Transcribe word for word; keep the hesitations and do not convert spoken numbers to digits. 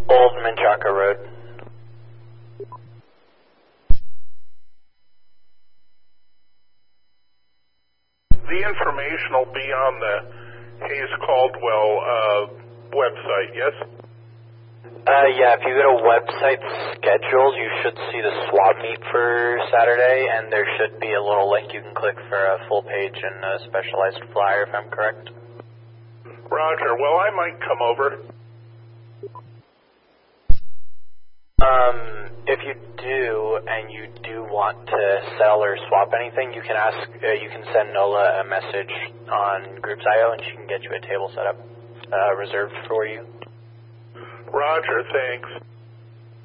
Old Menchaca Road. The information will be on the Hayes Caldwell uh, website, yes? Uh, yeah, if you go to website schedules, you should see the swap meet for Saturday, and there should be a little link you can click for a full page and a specialized flyer, if I'm correct. Roger. Well, I might come over. Um, if you do, and you do want to sell or swap anything, you can ask, uh, you can send Nola a message on Groups I O, and she can get you a table set up, uh, reserved for you. Roger, thanks.